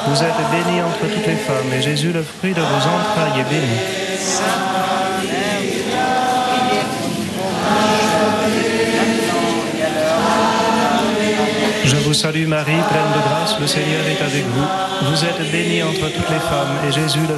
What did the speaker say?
Vous êtes bénie entre toutes les femmes, et Jésus, le fruit de vos entrailles, est béni. Je vous salue Marie, pleine de grâce, le Seigneur est avec vous. Vous êtes bénie entre toutes les femmes, et Jésus, le